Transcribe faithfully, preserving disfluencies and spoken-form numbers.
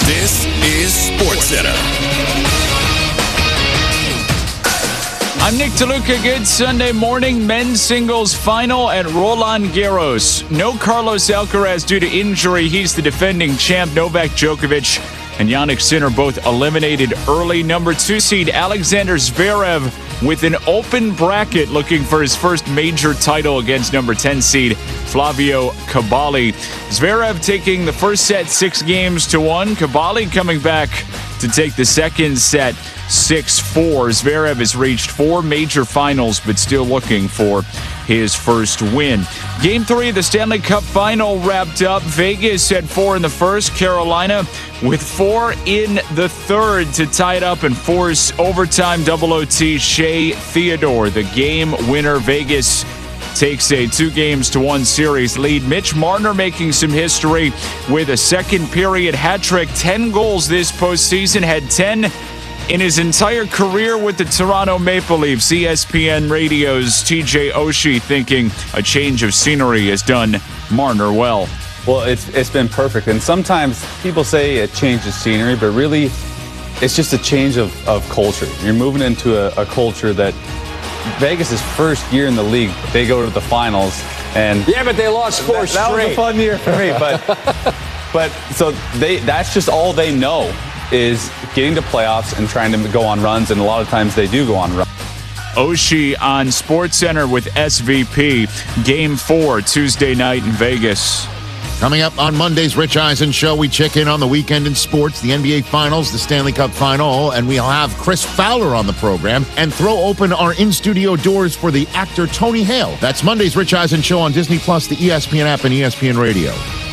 This is SportsCenter. I'm Nick DeLuca. Good Sunday morning. Men's singles final at Roland Garros. No Carlos Alcaraz due to injury. He's the defending champ. Novak Djokovic and Jannik Sinner both eliminated early. Number two seed Alexander Zverev with an open bracket looking for his first major title against number ten seed Flavio Cabali. Zverev taking the first set six games to one. Cabali coming back to take the second set six four. Zverev has reached four major finals, but still looking for his first win. Game three of the Stanley Cup final wrapped up. Vegas had four in the first. Carolina with four in the third to tie it up and force overtime double O T. Shea Theodore, the game winner. Vegas takes a two games to one series lead. Mitch Marner making some history with a second period hat trick. ten goals this postseason, had ten in his entire career with the Toronto Maple Leafs. E S P N Radio's T J Oshie thinking a change of scenery has done Marner well. Well, it's it's been perfect. And sometimes people say a change of scenery, but really it's just a change of, of culture. You're moving into a, a culture that Vegas' first year in the league, they go to the finals. And yeah, but they lost four that, straight. That was a fun year for me. But, but so they that's just all they know is getting to playoffs and trying to go on runs, and a lot of times they do go on runs. Oshie on SportsCenter with S V P. Game four, Tuesday night in Vegas. Coming up on Monday's Rich Eisen Show, we check in on the weekend in sports, the N B A Finals, the Stanley Cup Final, and we'll have Chris Fowler on the program and throw open our in-studio doors for the actor Tony Hale. That's Monday's Rich Eisen Show on Disney Plus, the E S P N app, and E S P N Radio.